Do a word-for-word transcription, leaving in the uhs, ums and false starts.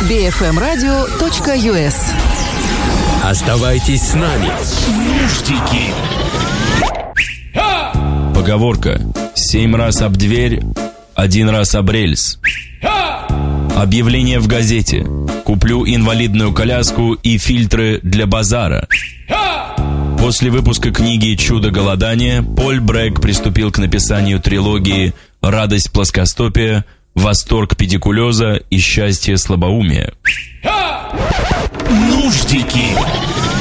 би эф эм радио точка ю эс. Оставайтесь с нами. Нуждики. Поговорка: семь раз об дверь, один раз об рельс. Объявление в газете: куплю инвалидную коляску и фильтры для базара. После выпуска книги «Чудо голодания» Поль Брэг приступил к написанию трилогии «Радость плоскостопия», «Восторг педикулеза» и «Счастье слабоумия». Нуждики.